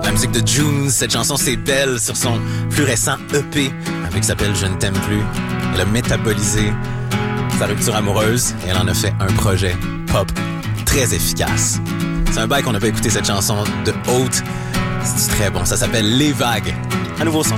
La musique de June, cette chanson c'est Belle sur son plus récent EP avec s'appelle Je ne t'aime plus. Elle a métabolisé sa rupture amoureuse et elle en a fait un projet pop très efficace. C'est un bail qu'on n'a pas écouté cette chanson de Haute. C'est très bon, ça s'appelle Les Vagues. Un nouveau son.